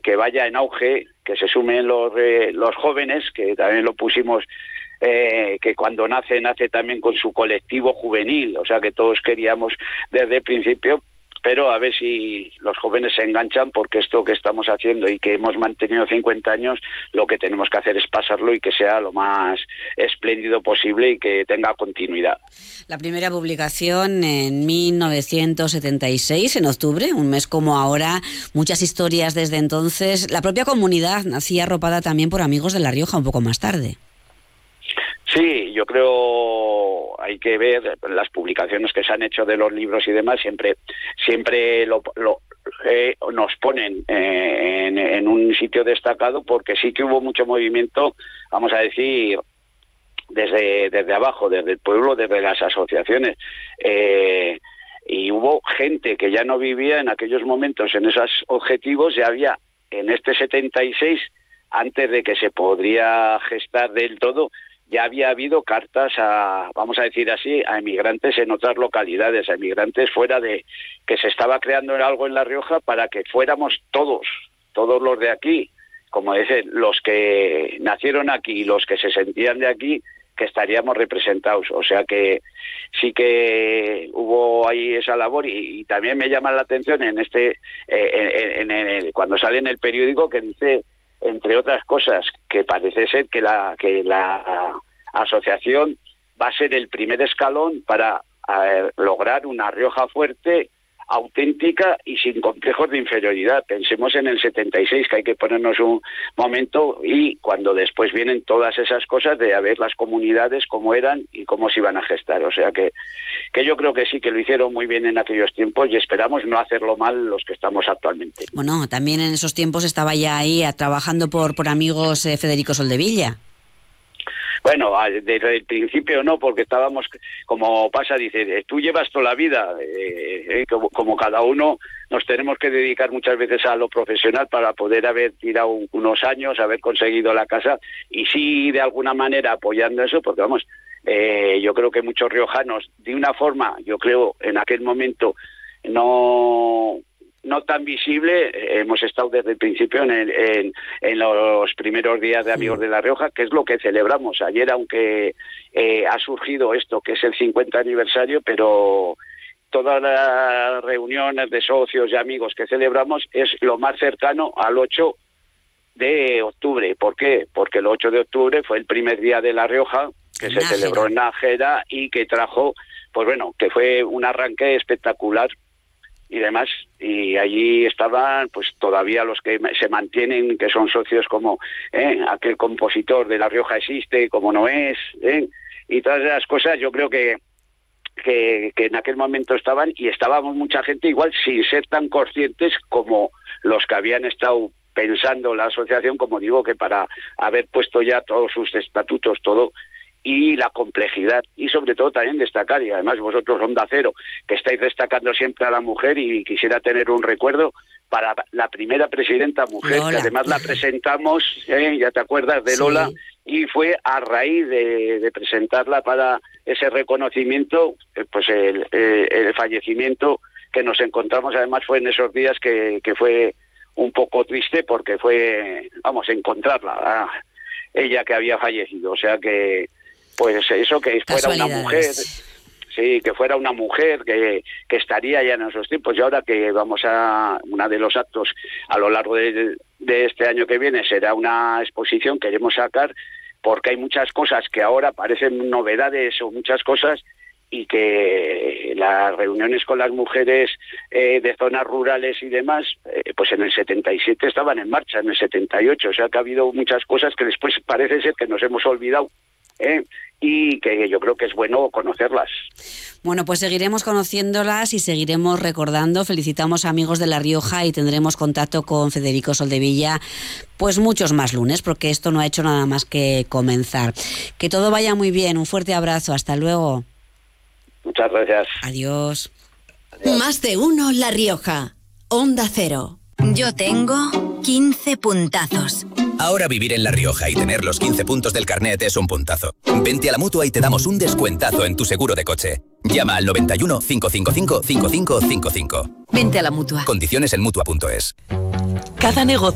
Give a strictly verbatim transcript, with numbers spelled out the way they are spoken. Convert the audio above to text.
que vaya en auge, que se sumen los, eh, los jóvenes, que también lo pusimos, eh, que cuando nace, nace también con su colectivo juvenil, o sea que todos queríamos desde el principio, pero a ver si los jóvenes se enganchan, porque esto que estamos haciendo y que hemos mantenido cincuenta años, lo que tenemos que hacer es pasarlo y que sea lo más espléndido posible y que tenga continuidad. La primera publicación en mil novecientos setenta y seis, en octubre, un mes como ahora, muchas historias desde entonces. La propia comunidad nacía arropada también por Amigos de La Rioja un poco más tarde. Sí, yo creo, hay que ver las publicaciones que se han hecho de los libros y demás, siempre siempre lo, lo eh, nos ponen eh, en, en un sitio destacado, porque sí que hubo mucho movimiento, vamos a decir, desde desde abajo, desde el pueblo, desde las asociaciones, eh, y hubo gente que ya no vivía en aquellos momentos en esos objetivos, ya había en este setenta y seis, antes de que se podría gestar del todo, ya había habido cartas a, vamos a decir así, a emigrantes en otras localidades, a emigrantes fuera de, que se estaba creando algo en La Rioja para que fuéramos todos, todos los de aquí, como dicen, los que nacieron aquí y los que se sentían de aquí, que estaríamos representados. O sea que sí que hubo ahí esa labor, y, y también me llama la atención en este, eh, en, en, en el, cuando sale en el periódico, que dice, entre otras cosas, que parece ser que la que la asociación va a ser el primer escalón para eh, lograr una Rioja fuerte, auténtica y sin complejos de inferioridad. Pensemos en el setenta y seis, que hay que ponernos un momento, y cuando después vienen todas esas cosas de a ver las comunidades cómo eran y cómo se iban a gestar. O sea que, que yo creo que sí, que lo hicieron muy bien en aquellos tiempos, y esperamos no hacerlo mal los que estamos actualmente. Bueno, también en esos tiempos estaba ya ahí trabajando por, por Amigos eh, Federico Soldevilla. Bueno, desde el principio no, porque estábamos, como pasa, dice, tú llevas toda la vida, eh, eh, como, como cada uno nos tenemos que dedicar muchas veces a lo profesional para poder haber tirado unos años, haber conseguido la casa, y sí, de alguna manera apoyando eso, porque vamos, eh, yo creo que muchos riojanos, de una forma, yo creo, en aquel momento, no... no tan visible, hemos estado desde el principio en, el, en, en los primeros días de Amigos de La Rioja, que es lo que celebramos. Ayer, aunque eh, ha surgido esto, que es el cincuenta aniversario, pero todas las reuniones de socios y amigos que celebramos es lo más cercano al ocho de octubre. ¿Por qué? Porque el ocho de octubre fue el primer día de La Rioja, que se Nájera. celebró en Nájera, y que trajo, pues bueno, que fue un arranque espectacular y demás, y allí estaban pues todavía los que se mantienen, que son socios, como ¿eh? aquel compositor de La Rioja existe, como no es, ¿eh? y todas esas cosas. Yo creo que, que que en aquel momento estaban, y estábamos mucha gente igual sin ser tan conscientes como los que habían estado pensando la asociación, como digo, que para haber puesto ya todos sus estatutos, todo, y la complejidad, y sobre todo también destacar, y además vosotros, Onda Cero, que estáis destacando siempre a la mujer, y quisiera tener un recuerdo para la primera presidenta mujer, Lola. que además la presentamos, ¿eh? ya te acuerdas de Lola, sí. Y fue a raíz de, de presentarla para ese reconocimiento, eh, pues el, el, el fallecimiento que nos encontramos, además fue en esos días que, que fue un poco triste, porque fue, vamos, encontrarla, ah, ella que había fallecido, o sea que pues eso, que fuera una mujer, sí, que fuera una mujer que, que estaría ya en esos tiempos. Y ahora que vamos a, una de los actos a lo largo de, de este año que viene será una exposición que queremos sacar, porque hay muchas cosas que ahora parecen novedades, o muchas cosas, y que las reuniones con las mujeres eh, de zonas rurales y demás, eh, pues en el setenta y siete estaban en marcha, en el setenta y ocho, o sea que ha habido muchas cosas que después parece ser que nos hemos olvidado. ¿Eh? Y que yo creo que es bueno conocerlas. Bueno, pues seguiremos conociéndolas y seguiremos recordando. Felicitamos a Amigos de La Rioja y tendremos contacto con Federico Soldevilla pues muchos más lunes, porque esto no ha hecho nada más que comenzar. Que todo vaya muy bien, un fuerte abrazo, hasta luego. Muchas gracias. Adiós. Adiós. Más de uno La Rioja, Onda Cero. Yo tengo quince puntazos. Ahora vivir en La Rioja y tener los quince puntos del carnet es un puntazo. Vente a la Mutua y te damos un descuentazo en tu seguro de coche. Llama al noventa y uno, cinco cinco cinco, cinco cinco cinco cinco. Vente a la Mutua. Condiciones en Mutua punto es. Cada negocio